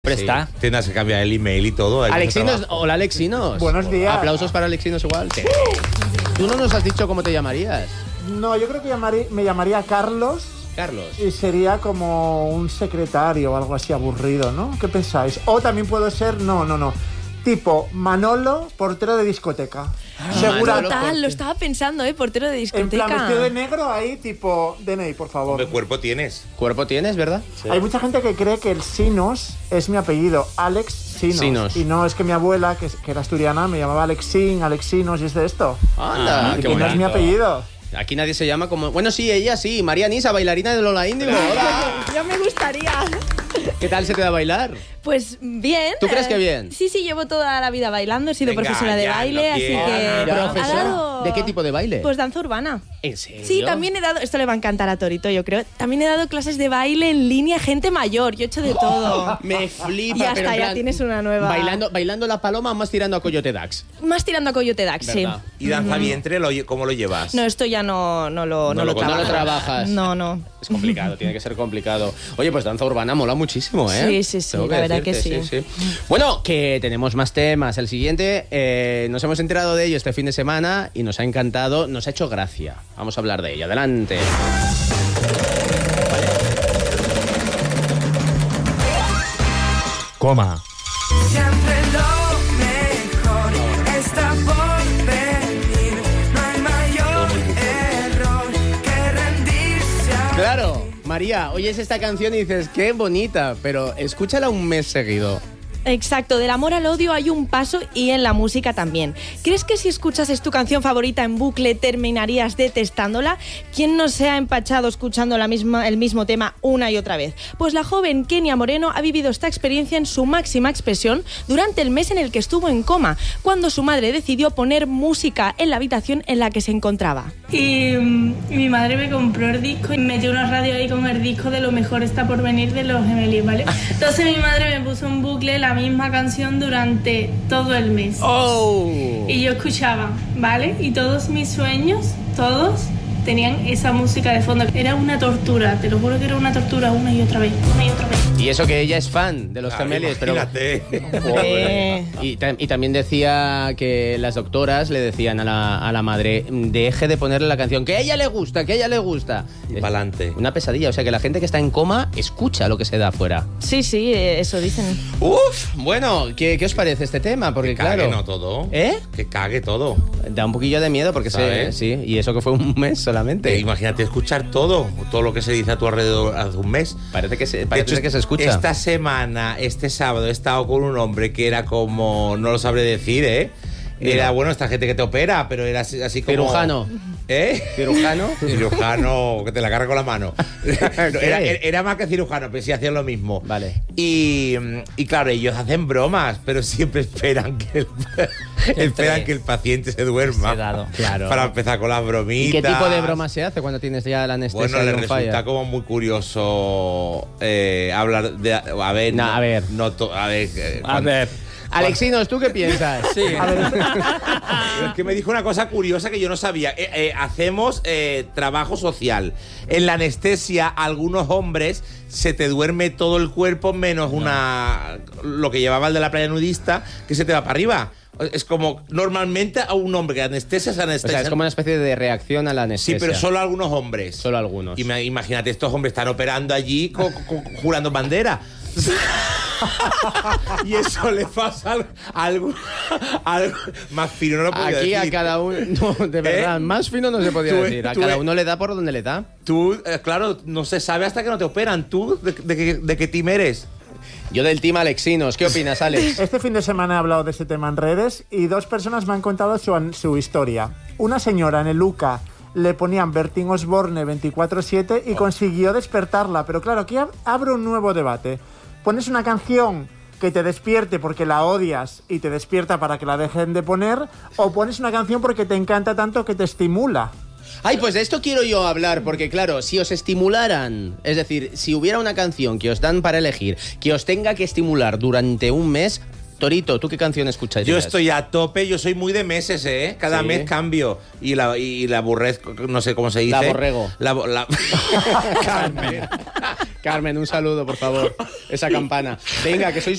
Sí. Está. Tendrás que cambiar el email y todo. Alexinos, hola Alexinos. Buenos días. Aplausos para Alexinos igual. Sí. Tú no nos has dicho cómo te llamarías. No, yo creo que me llamaría Carlos. Carlos. Y sería como un secretario o algo así aburrido, ¿no? ¿Qué pensáis? O también puedo ser, no. Tipo Manolo, portero de discoteca. Seguro. Total, lo estaba pensando, portero de discoteca. En plan, vestido de negro ahí, tipo DNI, por favor. ¿Qué cuerpo tienes? Cuerpo tienes, ¿verdad? Sí. Hay mucha gente que cree que el Sinos es mi apellido, Alex Sinos. Y no, es que mi abuela, que era asturiana, me llamaba Alexinos y es de esto. Anda, Y qué que no es mi bonito. apellido. Aquí nadie se llama como... Bueno, sí, ella sí. María Nisa, bailarina de Lola Índigo. Hola. Ya me gustaría. ¿Qué tal se te da bailar? Pues bien. ¿Tú crees que bien? Sí, llevo toda la vida bailando. He sido Venga, profesora de ya, baile, no así quiero. que... ¿Profesora? ¿De qué tipo de baile? Pues danza urbana. ¿En serio? Sí, también he dado... Esto le va a encantar a Torito, yo creo. También he dado clases de baile en línea a gente mayor. Yo he hecho de todo. Me flipa. Ya pero está, en ya plan, tienes una nueva... ¿Bailando la paloma o más tirando a Coyote Dax? Más tirando a Coyote Dax, sí. ¿Verdad? ¿Y danza vientre, ¿cómo lo llevas? No, esto ya no lo No lo trabajo. trabajas. No. Es complicado, tiene que ser complicado. Oye, pues danza urbana mola muchísimo, ¿eh? Sí, Tengo la verdad que decirte, sí. Bueno, que tenemos más temas. El siguiente, nos hemos enterado de ello este fin de semana y nos ha encantado, nos ha hecho gracia. Vamos a hablar de ello. Adelante. Coma. Siempre lo mejor está por venir. No hay mayor error que rendirse a... Claro, María, oyes esta canción y dices, qué bonita, pero escúchala un mes seguido. Exacto, del amor al odio hay un paso y en la música también. ¿Crees que si escuchases tu canción favorita en bucle terminarías detestándola? ¿Quién no se ha empachado escuchando el mismo tema una y otra vez? Pues la joven Kenia Moreno ha vivido esta experiencia en su máxima expresión durante el mes en el que estuvo en coma, cuando su madre decidió poner música en la habitación en la que se encontraba. Y mi madre me compró el disco y me metió una radio ahí con el disco de Lo mejor está por venir de Los Gemelis, ¿vale? Entonces mi madre me puso en bucle la misma canción durante todo el mes. ¡Oh! Y yo escuchaba, ¿vale? Y todos mis sueños, todos tenían esa música de fondo. Era una tortura, te lo juro que era una tortura una y otra vez. Y eso que ella es fan de los Gemelis, pero... Imagínate. Y también decía que las doctoras le decían a la madre, deje de ponerle la canción, que a ella le gusta. Y pa'lante. Una pesadilla, o sea que la gente que está en coma escucha lo que se da afuera. Sí, eso dicen. Uf, bueno, ¿qué os parece este tema? Porque Que cague, claro... ¿no? Todo. ¿Eh? Que cague todo. Da un poquillo de miedo porque ¿Sabes? sí, y eso que fue un mes solamente. Imagínate escuchar todo lo que se dice a tu alrededor hace un mes. Parece que se De hecho, escucha. Esta semana, este sábado, he estado con un hombre que era como, no lo sabré decir, Era, bueno, esta gente que te opera, pero era así como... Cirujano. ¿Cirujano? Cirujano, que te la carga con la mano. No, era más que cirujano, pero sí hacían lo mismo. Vale. Y claro, ellos hacen bromas, pero siempre esperan que el paciente se duerma. Sedado, claro. Para empezar con las bromitas. ¿Y qué tipo de broma se hace cuando tienes ya la anestesia? Bueno, le on fire? resulta como muy curioso hablar de... A ver... No, a ver. Alexinos, ¿tú qué piensas? Sí. A ver, Es que me dijo una cosa curiosa que yo no sabía. Hacemos trabajo social. En la anestesia, algunos hombres se te duerme todo el cuerpo menos lo que llevaba el de la playa nudista, que se te va para arriba. Es como, normalmente a un hombre que anestesia se O anestesia. sea, es como una especie de reacción a la Sí, anestesia. pero solo algunos hombres. Solo algunos. Imagínate, estos hombres están operando allí jurando bandera. Y eso le pasa algo más fino, no lo podía Aquí decir. a cada uno, no, de verdad, más fino no se podía decir. A cada uno le da por donde le da. Tú, claro, no se sabe hasta que no te operan. ¿Tú de qué team eres? Yo del team Alexinos. ¿Qué opinas, Alex? este fin de semana he hablado de este tema en redes y 2 personas me han contado su historia. Una señora en el UCA le ponían Bertín Osborne 24/7 y consiguió despertarla. Pero claro, aquí abro un nuevo debate. Pones una canción que te despierte porque la odias y te despierta para que la dejen de poner, o pones una canción porque te encanta tanto que te estimula. Ay, pues de esto quiero yo hablar, porque claro, si os estimularan, es decir, si hubiera una canción que os dan para elegir, que os tenga que estimular durante un mes, Torito, ¿tú qué canción escuchas? Yo estoy a tope, yo soy muy de meses, ¿eh? Cada Sí. mes cambio. Y la aburrezco, no sé cómo se dice. La borrego. Carmen. Carmen, un saludo, por favor. Esa campana. Venga, que sois